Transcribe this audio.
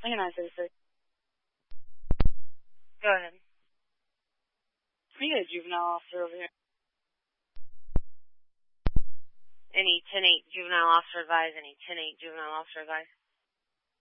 Lincoln 936. Go ahead. We got a juvenile officer over here. Any 10-8 juvenile officer advised? Any 10-8 juvenile officer advised?